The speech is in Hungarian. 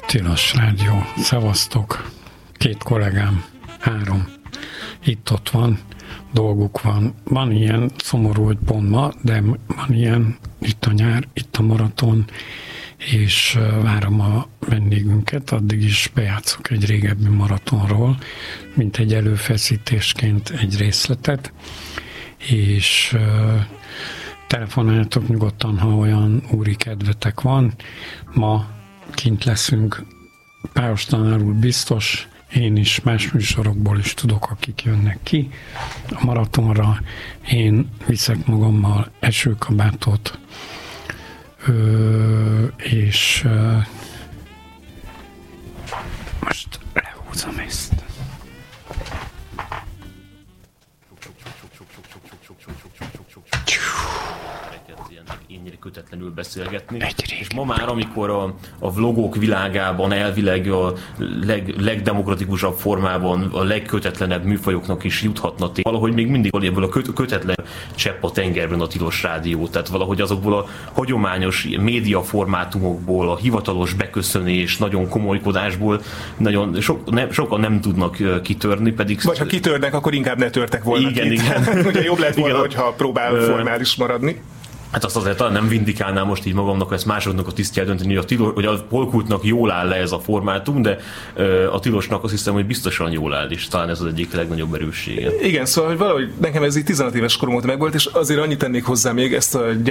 Tilos Rádió, szevasztok, 2 kollégám, 3, itt-ott van, dolguk van. Van ilyen szomorú, hogy pont ma, de van ilyen, itt a nyár, itt a maraton, és várom a vendégünket, addig is bejátszok egy régebbi maratonról, mint egy előfeszítésként egy részletet, és telefonáljatok nyugodtan, ha olyan úri kedvetek van. Ma kint leszünk, Pályos tanár úr biztos, én is más műsorokból is tudok, akik jönnek ki a maratonra. Én viszek magammal esőkabátot, és most lehúzom ezt. Ennyire kötetlenül beszélgetni. És ma már, amikor a vlogok világában elvileg a legdemokratikusabb formában a legkötetlenebb műfajoknak is juthatna, valahogy még mindig ebből a kötetlen csepp a tengerben a Tilos Rádió. Tehát valahogy azokból a hagyományos médiaformátumokból, a hivatalos beköszönés, nagyon komolykodásból nagyon sokan nem tudnak kitörni, pedig... Vagy ha kitörnek, akkor inkább ne törtek volna igen, ki. Igen. Ugye jobb lett volna, hogyha próbál formális maradni. Hát azt azért talán nem vindikálnám most így magamnak, hogy ezt másodnak a tisztje eldönteni, hogy a Polkultnak jól áll le ez a formátum, de a Tilosnak azt hiszem, hogy biztosan jól áll, és talán ez az egyik legnagyobb erőssége. Igen, szóval hogy valahogy nekem ez így 16 éves korom óta megvolt, és azért annyit tennék hozzá még ezt a